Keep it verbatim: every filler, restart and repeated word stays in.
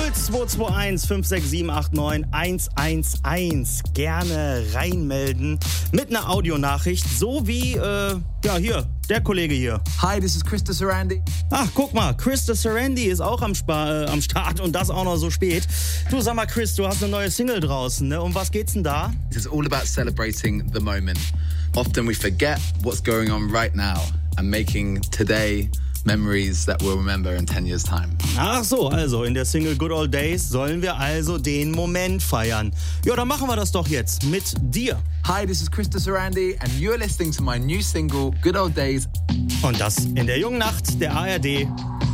null zwei zwei eins fünf sechs sieben acht neun eins eins eins. Gerne reinmelden mit einer Audionachricht, so wie, äh, ja hier, der Kollege hier. Hi, this is Krista Sarandi. Ach, guck mal, Krista Sarandi ist auch am, Spa- äh, am Start und das auch noch so spät. Du, sag mal, Chris, du hast eine neue Single draußen, ne? Um was geht's denn da? This is all about celebrating the moment. Often we forget what's going on right now and making today memories that we'll remember in ten years time. Ach so, also in der Single Good Old Days sollen wir also den Moment feiern. Ja, dann machen wir das doch jetzt mit dir. Hi, this is Krista Sarandi and you're listening to my new single Good Old Days. Und das in der jungen Nacht der A R D